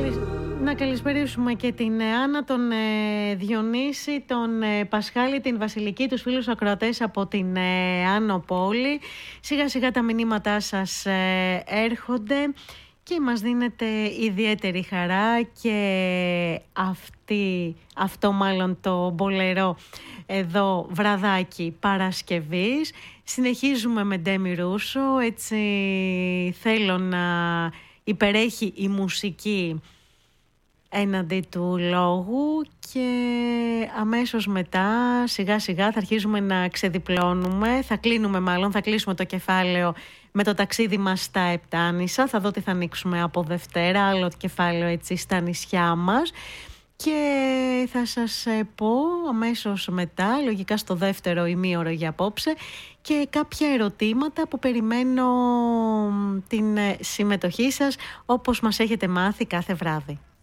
Να καλησπερίσουμε και την Άννα, τον Διονύση, τον Πασχάλη, την Βασιλική, τους φίλους ακροατές από την Άνω Πόλη. Σιγά σιγά τα μηνύματά σας έρχονται και μας δίνεται ιδιαίτερη χαρά και αυτό μάλλον το μπολερό εδώ βραδάκι Παρασκευής. Συνεχίζουμε με Ντέμι Ρούσο, έτσι θέλω να υπερέχει η μουσική έναντι του λόγου και αμέσως μετά σιγά σιγά θα αρχίζουμε να ξεδιπλώνουμε, θα κλείσουμε το κεφάλαιο με το ταξίδι μας στα Επτάνησα. Θα δω τι θα ανοίξουμε από Δευτέρα, άλλο κεφάλαιο έτσι στα νησιά μας και θα σας πω αμέσως μετά, λογικά στο δεύτερο ημίωρο για απόψε, και κάποια ερωτήματα που περιμένω την συμμετοχή σας όπως μας έχετε μάθει κάθε βράδυ.